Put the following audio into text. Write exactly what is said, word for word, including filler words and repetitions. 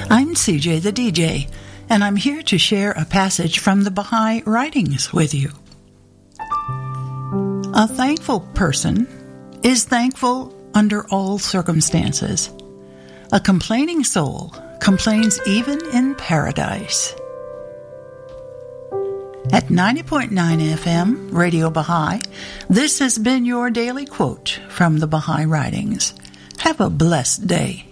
I'm C J the D J, and I'm here to share a passage from the Baha'i writings with you. A thankful person is thankful under all circumstances. A complaining soul complains even in paradise. At ninety point nine F M, Radio Baha'i, this has been your daily quote from the Baha'i writings. Have a blessed day.